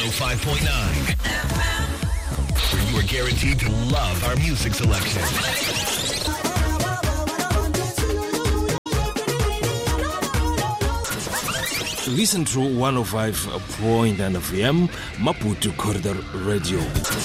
105.9. Where you are guaranteed to love our music selection. Listen to 105.9 FM Maputo Corridor Radio.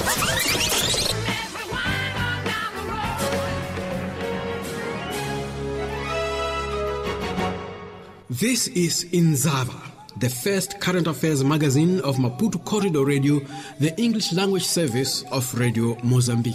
This is Inzava, the first current affairs magazine of Maputo Corridor Radio, the English language service of Radio Mozambique.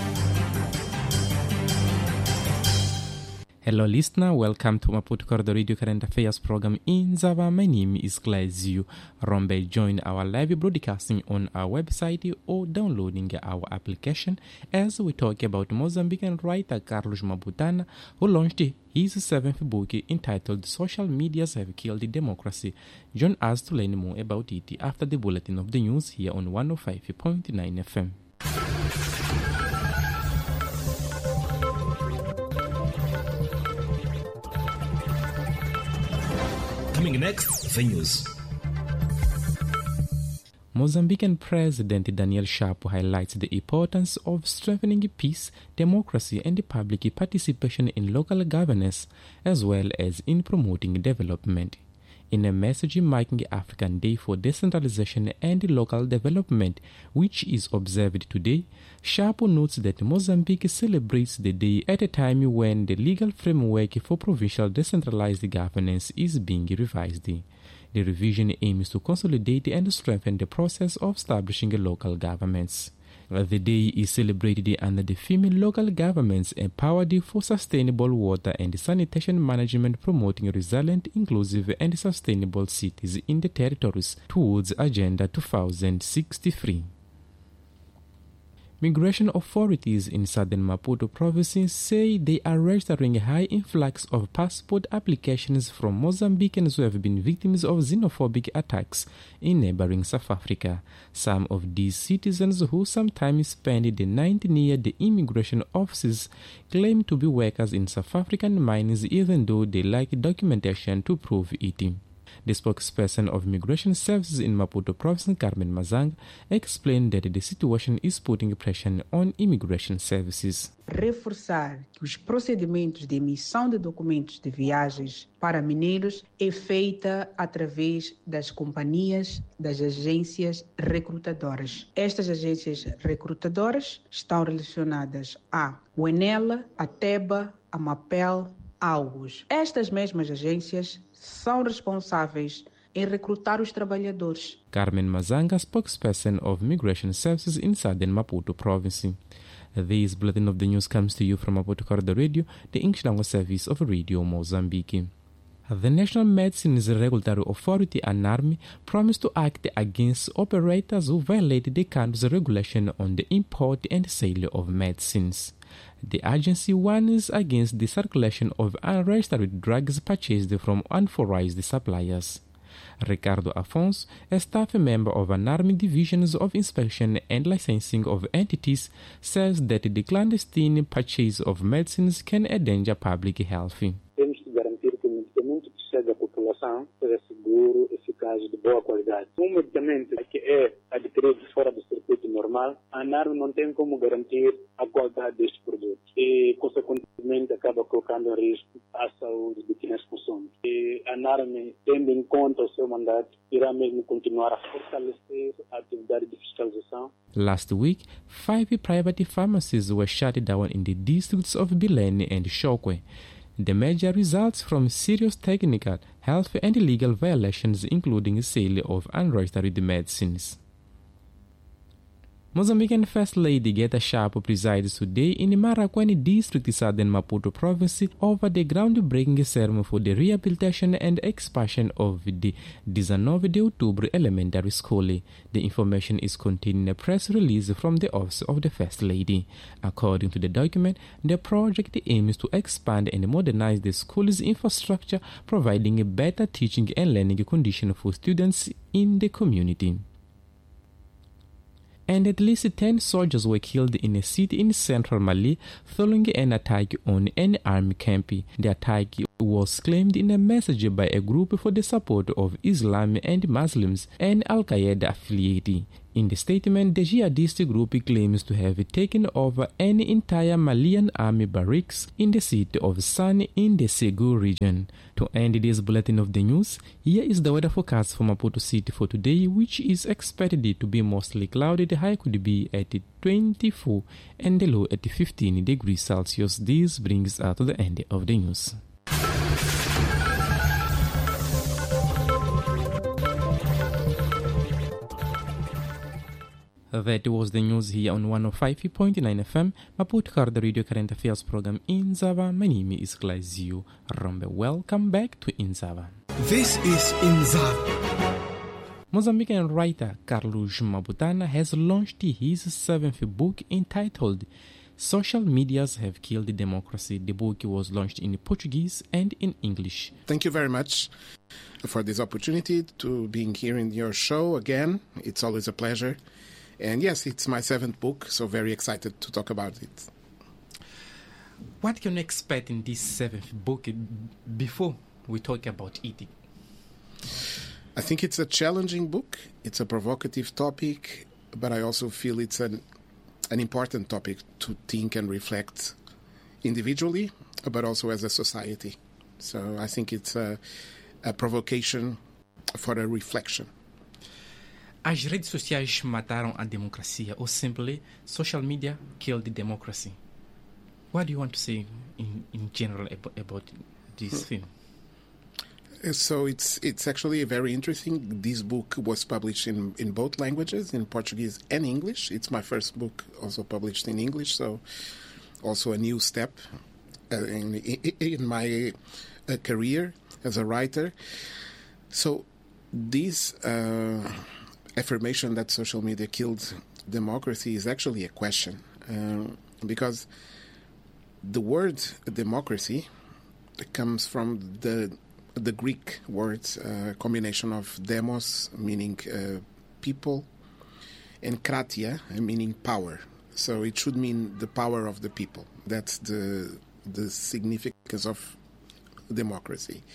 Hello listener, welcome to Maputo Corridor Radio Current Affairs program Inzava. My name is Clazio Rombe. Join our live broadcasting on our website or downloading our application as we talk about Mozambican writer Carlos Mabutana, who launched his 7th book entitled Social Medias Have Killed Democracy. Join us to learn more about it after the bulletin of the news here on 105.9 FM. Coming next, the news. Mozambican President Daniel Chapo highlights the importance of strengthening peace, democracy and public participation in local governance, as well as in promoting development. In a message marking African Day for Decentralization and Local Development, which is observed today, Chapo notes that Mozambique celebrates the day at a time when the legal framework for provincial decentralized governance is being revised. The revision aims to consolidate and strengthen the process of establishing local governments. The day is celebrated under the theme Local Governments Empowered for Sustainable Water and Sanitation Management, promoting resilient, inclusive and sustainable cities in the territories towards Agenda 2063. Migration authorities in southern Maputo province say they are registering a high influx of passport applications from Mozambicans who have been victims of xenophobic attacks in neighboring South Africa. Some of these citizens, who sometimes spend the night near the immigration offices, claim to be workers in South African mines even though they lack documentation to prove it. The spokesperson of Migration Services in Maputo Province, Carmen Mazanga, explained that the situation is putting pressure on immigration services. Reforçar que os procedimentos de emissão de documentos de viagens para mineiros é feita através das companhias, das agências recrutadoras. Estas agências recrutadoras estão relacionadas à UNELA, a TEBA, a MAPEL, a August. Estas mesmas agências são responsáveis em recrutar os trabalhadores. Carmen Mazanga, spokesperson of Migration Services in Southern Maputo Province. This bulletin of the news comes to you from Maputo Corridor Radio, the English language service of Radio Mozambique. The National Medicines Regulatory Authority, ANARMI, promised to act against operators who violate the country's regulation on the import and sale of medicines. The agency warns against the circulation of unregistered drugs purchased from unauthorized suppliers. Ricardo Afonso, a staff member of ANARMI Divisions of Inspection and Licensing of Entities, says that the clandestine purchase of medicines can endanger public health. Temos que garantir que o medicamento que chega à população seja seguro, eficaz e de boa qualidade. Um medicamento que é adquirido fora do circuito normal, a ANARMI não tem como garantir a qualidade deste produto e, consequentemente, acaba colocando em risco a saúde de quem as consome. E a ANARMI, tendo em conta o seu mandato, irá mesmo continuar a fortalecer a atividade de fiscalização. Last week, 5 private pharmacies were shut down in the districts of Bilene and Shokwe. The measure results from serious technical, health and legal violations, including sale of unregistered medicines. Mozambican First Lady Geta Chapo presides today in Marakwani District, Southern Maputo Province, over the groundbreaking ceremony for the rehabilitation and expansion of the 19 de Outubro Elementary School. The information is contained in a press release from the Office of the First Lady. According to the document, the project aims to expand and modernize the school's infrastructure, providing a better teaching and learning conditions for students in the community. And at least 10 soldiers were killed in a city in central Mali following an attack on an army camp. The attack was claimed in a message by a group for the support of Islam and Muslims, an Al-Qaeda affiliate. In the statement, the jihadist group claims to have taken over an entire Malian army barracks in the city of Sane in the Segu region. To end this bulletin of the news, here is the weather forecast for Maputo City for today, which is expected to be mostly cloudy. The high could be at 24 and the low at 15 degrees Celsius. This brings us to the end of the news. That was the news here on 105.9 FM, Maputo Radio Current Affairs program in Zava. My name is Glazio Rombe. Welcome back to Inzava. This is Inzava. Mozambican writer Carlos Mabutana has launched his 7th book entitled Social Medias Have Killed Democracy. The book was launched in Portuguese and in English. Thank you very much for this opportunity to being here in your show again. It's always a pleasure. And yes, it's my 7th book, so very excited to talk about it. What can you expect in this 7th book before we talk about it? I think it's a challenging book. It's a provocative topic, but I also feel it's an important topic to think and reflect individually, but also as a society. So I think it's a provocation for a reflection. As redes sociais mataram a democracia, or simply social media killed the democracy. What do you want to say in general about this theme? So it's actually very interesting. This book was published in both languages, in Portuguese and English. It's my first book also published in English, so also a new step in my career as a writer. So this affirmation that social media killed democracy is actually a question, because the word democracy comes from the Greek words, combination of demos, meaning people, and kratia, meaning power. So it should mean the power of the people. That's the significance of democracy.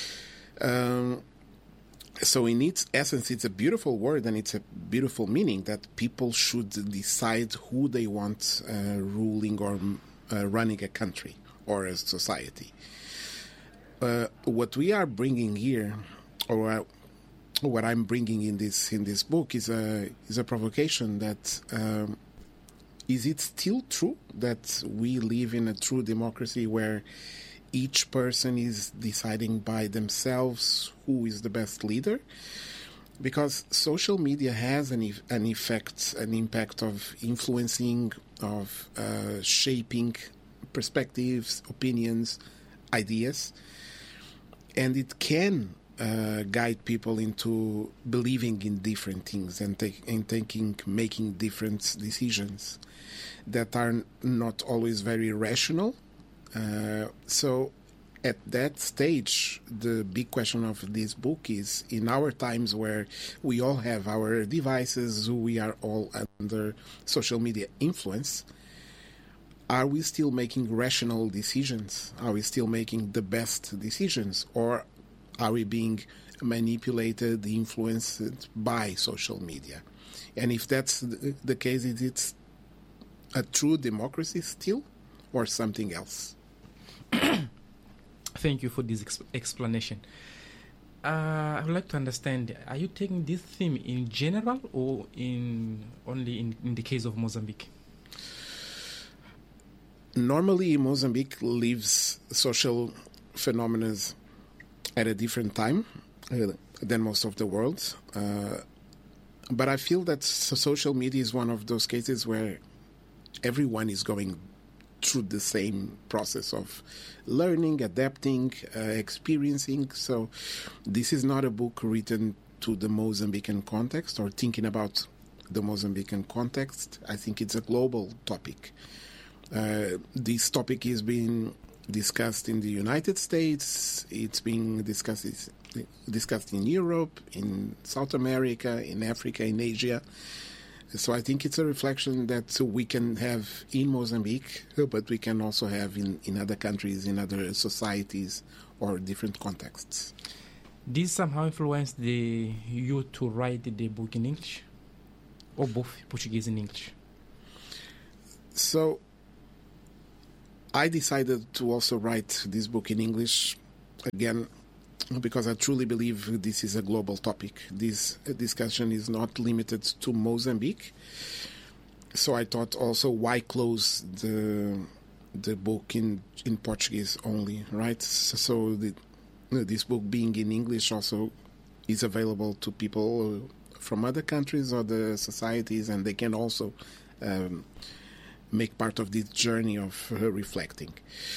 So in its essence, it's a beautiful word and it's a beautiful meaning that people should decide who they want ruling or running a country or a society. What we are bringing here, or what I'm bringing in this book, is a provocation that is it still true that we live in a true democracy where each person is deciding by themselves who is the best leader? Because social media has an impact of influencing, of shaping perspectives, opinions, ideas, and it can guide people into believing in different things and making different decisions that are not always very rational. So at that stage, the big question of this book is, in our times where we all have our devices, we are all under social media influence, are we still making rational decisions? Are we still making the best decisions? Or are we being manipulated, influenced by social media? And if that's the case, is it a true democracy still, or something else? Thank you for this explanation. I would like to understand, are you taking this theme in general or only in the case of Mozambique? Normally, Mozambique lives social phenomena at a different time than most of the world. But I feel that social media is one of those cases where everyone is going through the same process of learning, adapting, experiencing. So this is not a book written to the Mozambican context or thinking about the Mozambican context. I think it's a global topic. This topic is being discussed in the United States. It's being discussed in Europe, in South America, in Africa, in Asia. So I think it's a reflection that we can have in Mozambique, but we can also have in other countries, in other societies or different contexts. This somehow influenced you to write the book in English, or both Portuguese and English? So I decided to also write this book in English, again, because I truly believe this is a global topic. This discussion is not limited to Mozambique. So I thought also, why close the book in Portuguese only, right? So this book being in English also is available to people from other countries or the societies, and they can also make part of this journey of reflecting.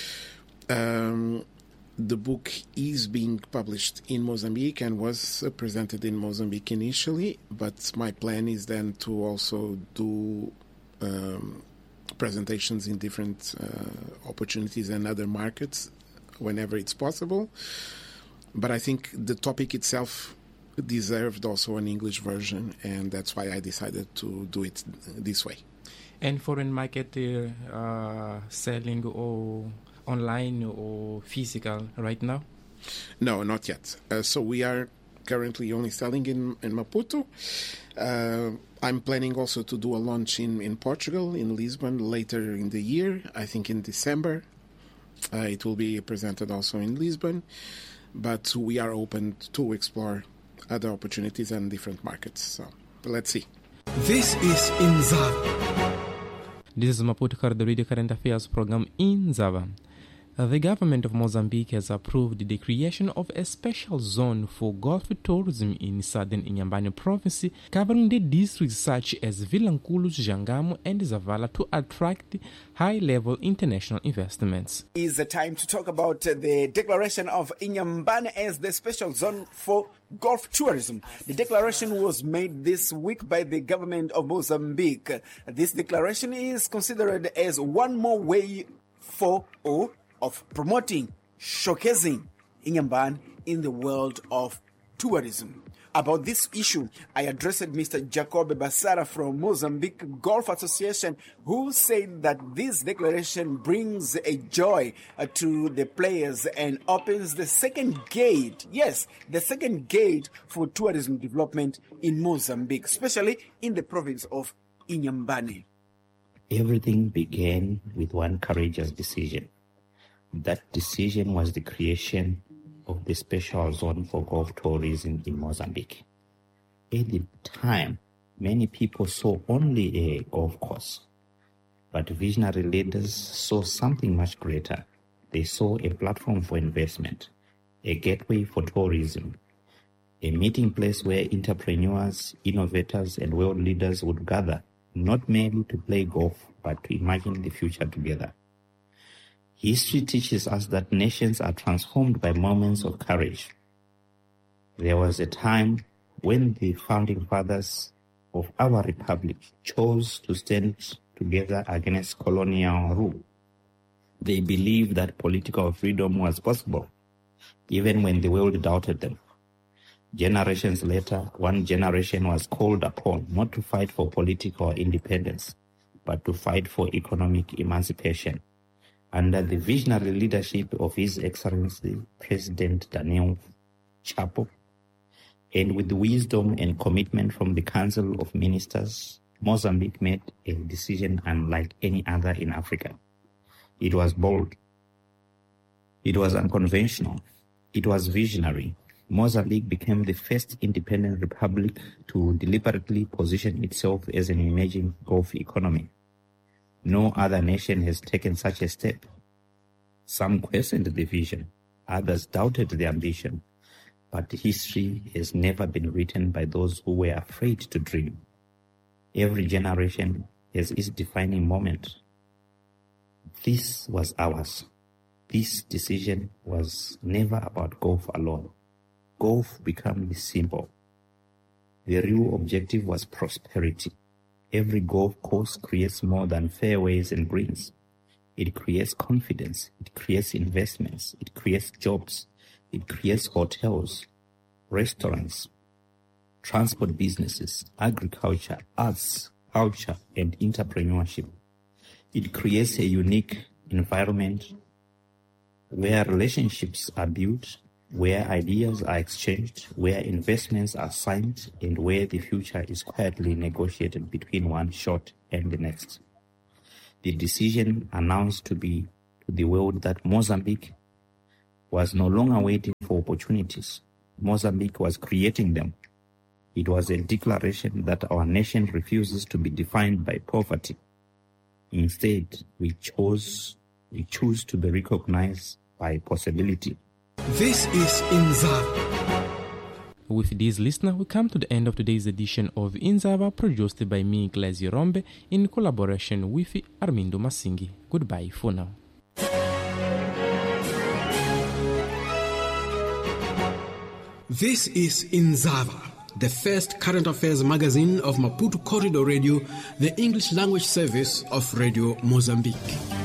The book is being published in Mozambique and was presented in Mozambique initially, but my plan is then to also do presentations in different opportunities and other markets whenever it's possible. But I think the topic itself deserved also an English version, and that's why I decided to do it this way. And foreign market selling or online or physical right now? No, not yet. So we are currently only selling in Maputo. I'm planning also to do a launch in Portugal, in Lisbon, later in the year. I think in December. It will be presented also in Lisbon. But we are open to explore other opportunities and different markets. So let's see. This is Inzava. This is Maputo Corridor Radio Current Affairs program in Zava. The government of Mozambique has approved the creation of a special zone for golf tourism in southern Inhambane province, covering the districts such as Vilanculo, Jangamo and Zavala to attract high-level international investments. It's the time to talk about the declaration of Inhambane as the special zone for golf tourism. The declaration was made this week by the government of Mozambique. This declaration is considered as one more way of promoting, showcasing Inhambane in the world of tourism. About this issue, I addressed Mr. Jacob Bassara from Mozambique Golf Association, who said that this declaration brings a joy to the players and opens the second gate, the second gate for tourism development in Mozambique, especially in the province of Inhambane. Everything began with one courageous decision. That decision was the creation of the special zone for golf tourism in Mozambique. At the time, many people saw only a golf course, but visionary leaders saw something much greater. They saw a platform for investment, a gateway for tourism, a meeting place where entrepreneurs, innovators, and world leaders would gather, not merely to play golf, but to imagine the future together. History teaches us that nations are transformed by moments of courage. There was a time when the founding fathers of our republic chose to stand together against colonial rule. They believed that political freedom was possible, even when the world doubted them. Generations later, one generation was called upon not to fight for political independence, but to fight for economic emancipation, under the visionary leadership of His Excellency President Daniel Chapo, and with wisdom and commitment from the Council of Ministers, Mozambique made a decision unlike any other in Africa. It was bold. It was unconventional. It was visionary. Mozambique became the first independent republic to deliberately position itself as an emerging golf economy. No other nation has taken such a step. Some questioned the vision, others doubted the ambition, but history has never been written by those who were afraid to dream. Every generation has its defining moment. This was ours. This decision was never about golf alone. Golf became the symbol. The real objective was prosperity. Every golf course creates more than fairways and greens. It creates confidence. It creates investments. It creates jobs. It creates hotels, restaurants, transport businesses, agriculture, arts, culture, and entrepreneurship. It creates a unique environment where relationships are built, where ideas are exchanged, where investments are signed, and where the future is quietly negotiated between one shot and the next. The decision announced to the world that Mozambique was no longer waiting for opportunities. Mozambique was creating them. It was a declaration that our nation refuses to be defined by poverty. Instead, we choose to be recognized by possibility. This is Inzava. With this, listener, we come to the end of today's edition of Inzava, produced by me, Klezi Rombe, in collaboration with Armindo Masingi. Goodbye for now. This is Inzava, the first current affairs magazine of Maputo Corridor Radio, the English language service of Radio Mozambique.